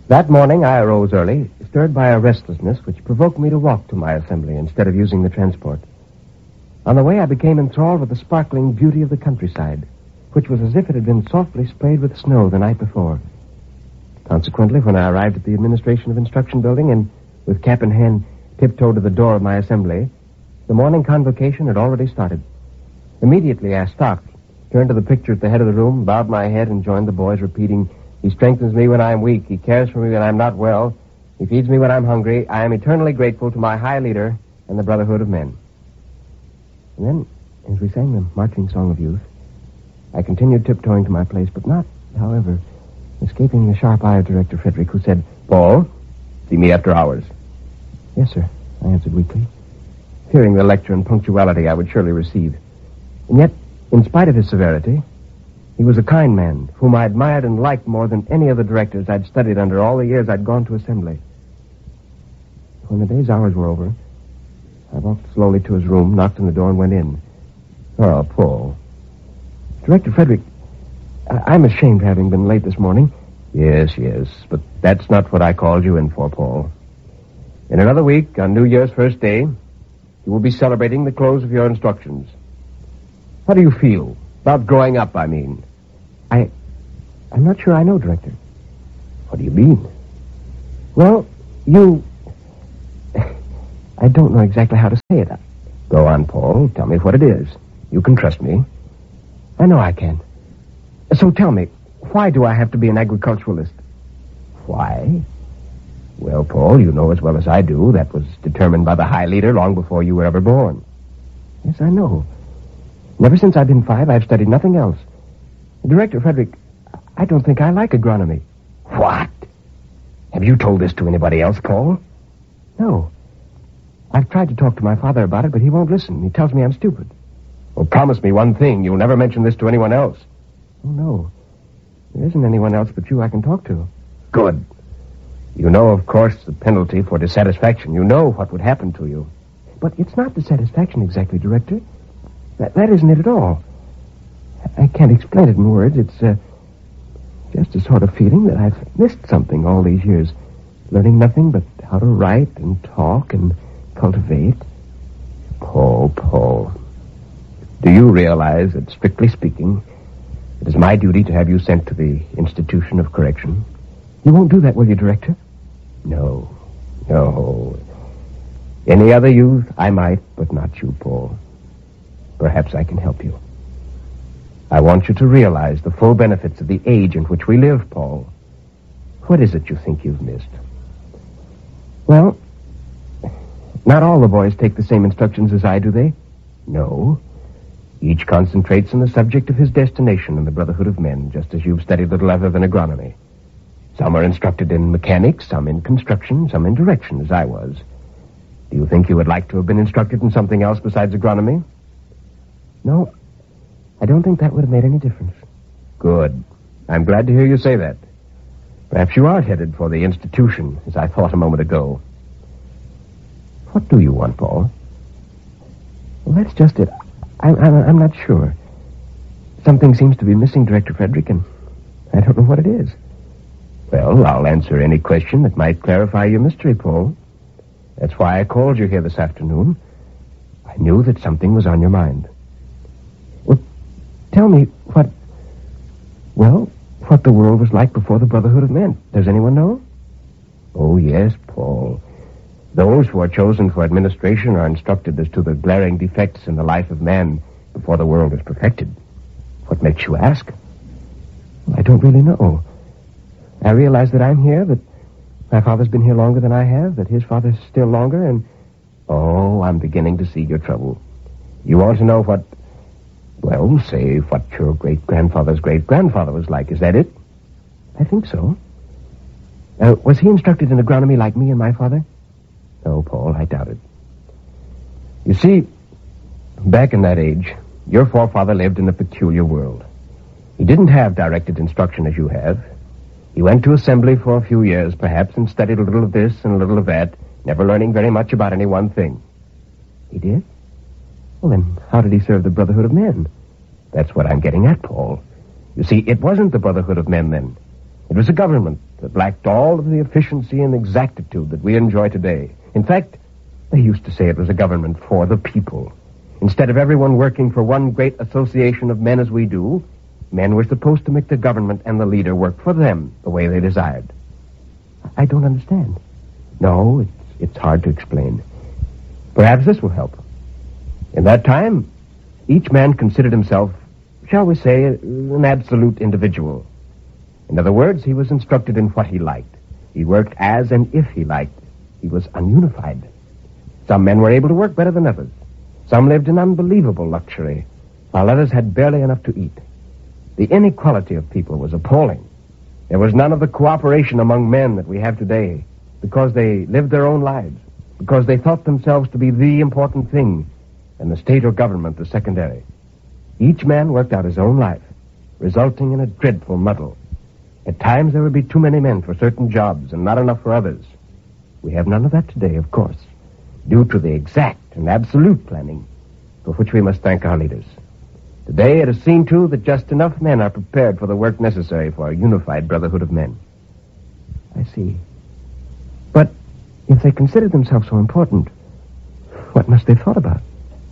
That morning, I arose early, stirred by a restlessness which provoked me to walk to my assembly instead of using the transport. On the way, I became enthralled with the sparkling beauty of the countryside, which was as if it had been softly sprayed with snow the night before. Consequently, when I arrived at the Administration of Instruction building and, with cap in hand, tiptoed to the door of my assembly, the morning convocation had already started. Immediately, I stopped, turned to the picture at the head of the room, bowed my head, and joined the boys, repeating, "He strengthens me when I am weak. He cares for me when I am not well. He feeds me when I'm hungry. I am eternally grateful to my high leader and the brotherhood of men." And then, as we sang the marching song of youth, I continued tiptoeing to my place, but not, however, escaping the sharp eye of Director Frederick, who said, "Paul, see me after hours." "Yes, sir," I answered weakly, fearing the lecture and punctuality I would surely receive. And yet, in spite of his severity, he was a kind man, whom I admired and liked more than any of the directors I'd studied under all the years I'd gone to assembly. When the day's hours were over, I walked slowly to his room, knocked on the door, and went in. "Oh, Paul." "Director Frederick, I'm ashamed of having been late this morning." Yes, but that's not what I called you in for, Paul. In another week, on New Year's first day, you will be celebrating the close of your instructions. How do you feel? About growing up, I mean. I'm not sure I know, Director. What do you mean? Well, I don't know exactly how to say it. Go on, Paul. Tell me what it is. You can trust me. I know I can. So tell me, why do I have to be an agriculturalist? Why? Well, Paul, you know as well as I do that was determined by the high leader long before you were ever born. Yes, I know. And ever since I've been 5, I've studied nothing else. Director Frederick, I don't think I like agronomy. What? Have you told this to anybody else, Paul? No. I've tried to talk to my father about it, but he won't listen. He tells me I'm stupid. Well, promise me one thing. You'll never mention this to anyone else. Oh, no. There isn't anyone else but you I can talk to. Good. You know, of course, the penalty for dissatisfaction. You know what would happen to you. But it's not dissatisfaction exactly, Director. That isn't it at all. I can't explain it in words. It's just a sort of feeling that I've missed something all these years. Learning nothing but how to write and talk and cultivate. Paul. Do you realize that, strictly speaking, it is my duty to have you sent to the institution of correction? You won't do that, will you, Director? No. Any other youth, I might, but not you, Paul. Perhaps I can help you. I want you to realize the full benefits of the age in which we live, Paul. What is it you think you've missed? Well, not all the boys take the same instructions as I do, they? No. Each concentrates on the subject of his destination in the brotherhood of men, just as you've studied little other than agronomy. Some are instructed in mechanics, some in construction, some in direction, as I was. Do you think you would like to have been instructed in something else besides agronomy? No, I don't think that would have made any difference. Good. I'm glad to hear you say that. Perhaps you aren't headed for the institution, as I thought a moment ago. What do you want, Paul? Well, that's just it. I'm not sure. Something seems to be missing, Director Frederick, and I don't know what it is. Well, I'll answer any question that might clarify your mystery, Paul. That's why I called you here this afternoon. I knew that something was on your mind. Well, tell me what the world was like before the Brotherhood of Men. Does anyone know? Oh, yes, Paul. Those who are chosen for administration are instructed as to the glaring defects in the life of man before the world is perfected. What makes you ask? Well, I don't really know. I realize that I'm here, that my father's been here longer than I have, that his father's still longer, and... Oh, I'm beginning to see your trouble. You want to know what... Well, say what your great-grandfather's great-grandfather was like. Is that it? I think so. Was he instructed in agronomy like me and my father? No, Paul, I doubt it. You see, back in that age, your forefather lived in a peculiar world. He didn't have directed instruction as you have. He went to assembly for a few years, perhaps, and studied a little of this and a little of that, never learning very much about any one thing. He did? Well, then, how did he serve the Brotherhood of Men? That's what I'm getting at, Paul. You see, it wasn't the Brotherhood of Men then. It was a government that lacked all of the efficiency and exactitude that we enjoy today. In fact, they used to say it was a government for the people. Instead of everyone working for one great association of men as we do, men were supposed to make the government and the leader work for them the way they desired. I don't understand. No, it's hard to explain. Perhaps this will help. In that time, each man considered himself, shall we say, an absolute individual. In other words, he was instructed in what he liked. He worked as and if he liked. He was ununified. Some men were able to work better than others. Some lived in unbelievable luxury, while others had barely enough to eat. The inequality of people was appalling. There was none of the cooperation among men that we have today, because they lived their own lives, because they thought themselves to be the important thing, and the state or government the secondary. Each man worked out his own life, resulting in a dreadful muddle. At times there would be too many men for certain jobs and not enough for others. We have none of that today, of course, due to the exact and absolute planning, for which we must thank our leaders. Today it is seen, too, that just enough men are prepared for the work necessary for a unified brotherhood of men. I see. But if they consider themselves so important, what must they thought about?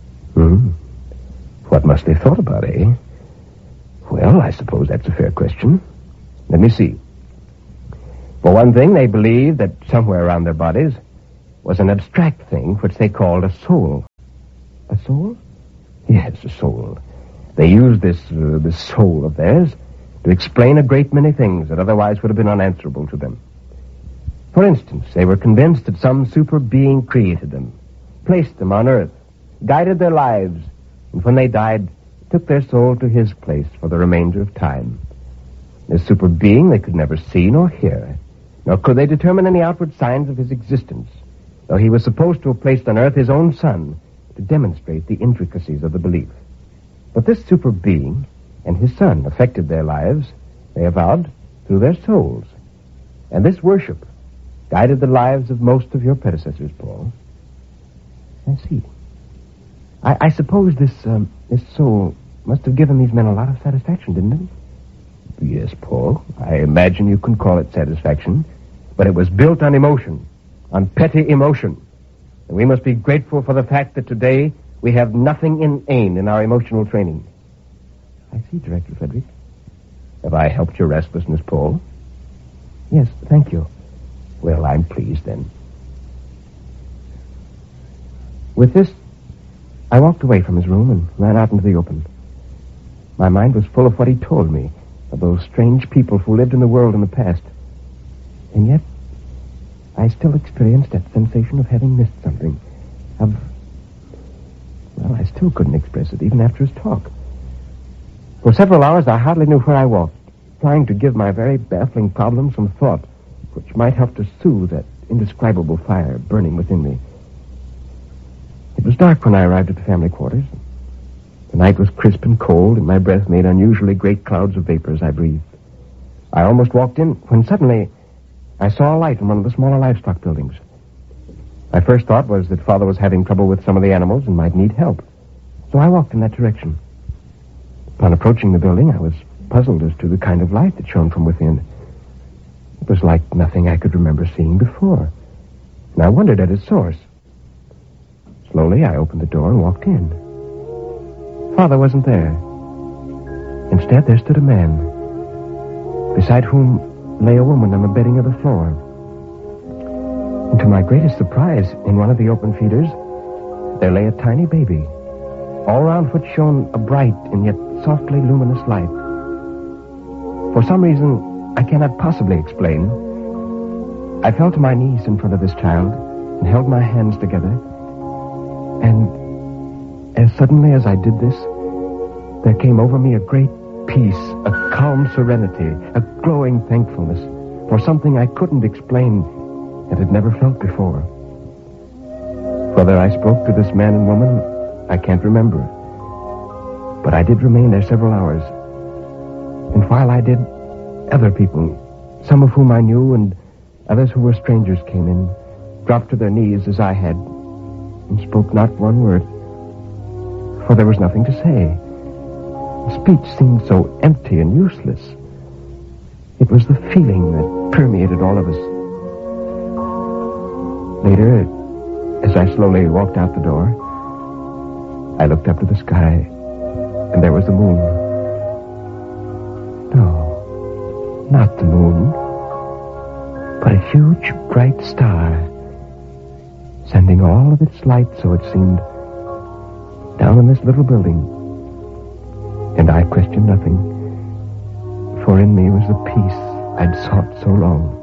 What must they thought about, eh? Well, I suppose that's a fair question. Let me see. For one thing, they believed that somewhere around their bodies was an abstract thing which they called a soul. A soul? Yes, a soul. They used this soul of theirs to explain a great many things that otherwise would have been unanswerable to them. For instance, they were convinced that some super being created them, placed them on earth, guided their lives, and when they died, took their soul to his place for the remainder of time. This super being they could never see nor hear, nor could they determine any outward signs of his existence, though he was supposed to have placed on earth his own son to demonstrate the intricacies of the belief. But this super being and his son affected their lives, they avowed, through their souls. And this worship guided the lives of most of your predecessors, Paul. I see. I suppose this soul must have given these men a lot of satisfaction, didn't it? Yes, Paul. I imagine you can call it satisfaction. But it was built on emotion, on petty emotion. And we must be grateful for the fact that today we have nothing inane in our emotional training. I see, Director Frederick. Have I helped your restlessness, Paul? Yes, thank you. Well, I'm pleased, then. With this, I walked away from his room and ran out into the open. My mind was full of what he told me, of those strange people who lived in the world in the past. And yet, I still experienced that sensation of having missed something. Well, I still couldn't express it, even after his talk. For several hours, I hardly knew where I walked, trying to give my very baffling problem some thought, which might help to soothe that indescribable fire burning within me. It was dark when I arrived at the family quarters. The night was crisp and cold, and my breath made unusually great clouds of vapor as I breathed. I almost walked in when suddenly I saw a light in one of the smaller livestock buildings. My first thought was that Father was having trouble with some of the animals and might need help. So I walked in that direction. Upon approaching the building, I was puzzled as to the kind of light that shone from within. It was like nothing I could remember seeing before, and I wondered at its source. Slowly, I opened the door and walked in. Father wasn't there. Instead, there stood a man, beside whom lay a woman on the bedding of the floor. And to my greatest surprise, in one of the open feeders, there lay a tiny baby, all around which shone a bright and yet softly luminous light. For some reason I cannot possibly explain, I fell to my knees in front of this child and held my hands together. And as suddenly as I did this, there came over me a great peace, a calm serenity, a glowing thankfulness for something I couldn't explain and had never felt before. Whether I spoke to this man and woman, I can't remember. But I did remain there several hours. And while I did, other people, some of whom I knew and others who were strangers, came in, dropped to their knees as I had, and spoke not one word. For there was nothing to say. Speech seemed so empty and useless. It was the feeling that permeated all of us. Later, as I slowly walked out the door, I looked up to the sky, and there was the moon. No, not the moon, but a huge, bright star, sending all of its light, so it seemed, down in this little building. And I questioned nothing, for in me was the peace I'd sought so long.